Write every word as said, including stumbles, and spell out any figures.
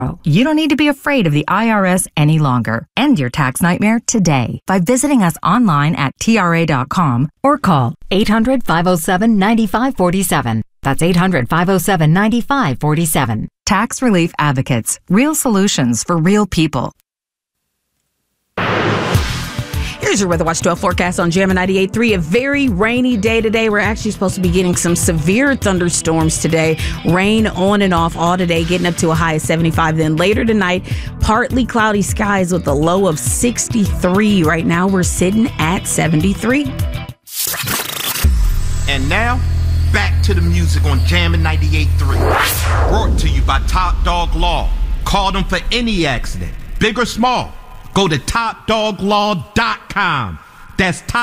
You don't need to be afraid of the I R S any longer. End your tax nightmare today by visiting us online at T R A dot com or call eight hundred, five oh seven, nine five four seven. That's eight hundred, five oh seven, nine five four seven. Tax Relief Advocates. Real solutions for real people. Here's your Weather Watch twelve forecast on Jammin' ninety-eight point three. A very rainy day today. We're actually supposed to be getting some severe thunderstorms today. Rain on and off all today, getting up to a high of seventy-five. Then later tonight, partly cloudy skies with a low of sixty-three. Right now, we're sitting at seventy-three. And now, back to the music on Jammin' ninety-eight point three. Brought to you by Top Dog Law. Call them for any accident, big or small. Go to top dog law dot com. That's top